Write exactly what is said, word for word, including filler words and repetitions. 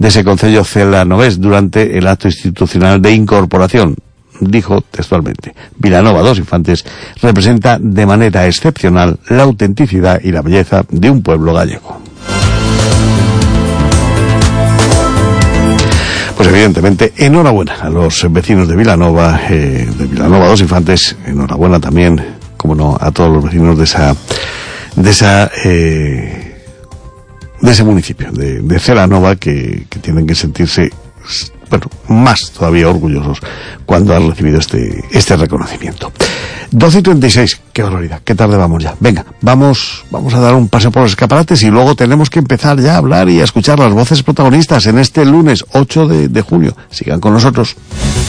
de ese concello celanovés durante el acto institucional de incorporación. Dijo textualmente: Vilanova dos Infantes representa de manera excepcional la autenticidad y la belleza de un pueblo gallego. Pues evidentemente, enhorabuena a los vecinos de Vilanova, eh, de Vilanova dos Infantes, enhorabuena también, como no, a todos los vecinos de esa, de esa, eh, de ese municipio, de, de Celanova, que, que tienen que sentirse, bueno, más todavía orgullosos cuando han recibido este, este reconocimiento. doce y treinta y seis, qué barbaridad, qué tarde vamos ya. Venga, vamos, vamos a dar un paseo por los escaparates y luego tenemos que empezar ya a hablar y a escuchar las voces protagonistas en este lunes ocho de junio. Sigan con nosotros.